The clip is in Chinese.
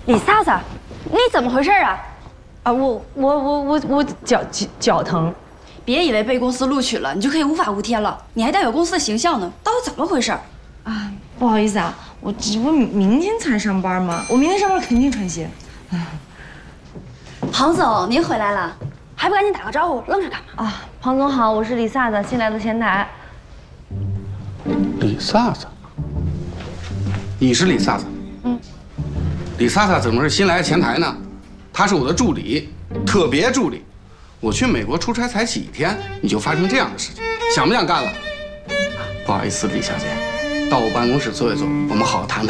李嫂子，你怎么回事啊？ 啊，我脚疼。 别以为被公司录取了，你就可以无法无天了，你还代表公司的形象呢，到底怎么回事？ 啊，不好意思啊，我明天才上班嘛，我明天上班肯定穿鞋。 庞总，您回来了，还不赶紧打个招呼，愣着干嘛？ 啊，庞总好，我是李飒飒，新来的前台。 李飒飒，你是李飒飒？嗯。李飒飒怎么是新来的前台呢？他是我的助理，特别助理。我去美国出差才几天，你就发生这样的事情，想不想干了？不好意思，李小姐，到我办公室坐一坐，我们好好谈谈。